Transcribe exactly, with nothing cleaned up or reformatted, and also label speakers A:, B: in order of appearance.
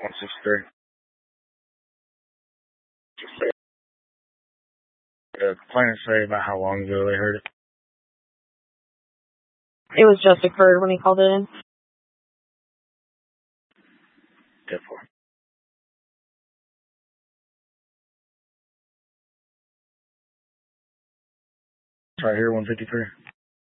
A: one sixty-three. The complainants say about how long ago they heard it.
B: It was just occurred when he called it in.
A: ten four. Right here, one fifty-three.